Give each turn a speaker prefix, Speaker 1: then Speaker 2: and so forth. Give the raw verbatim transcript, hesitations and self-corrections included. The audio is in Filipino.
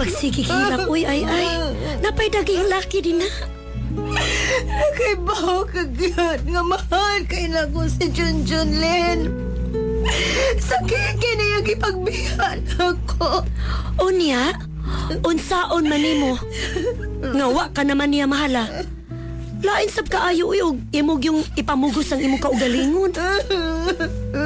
Speaker 1: pagsigigilak, uy, ay, ay. Napay daging laki din na.
Speaker 2: Nakaibaw kagat nga mahal kay na ko si Junjun Len. Sakit kini yung ipagbihan ako.
Speaker 1: Unya, unsaon man nimo. Ngawa ka naman niya mahala. Lain sab kaayo uyog, imog yung ipamugos ang imong kaugalingon.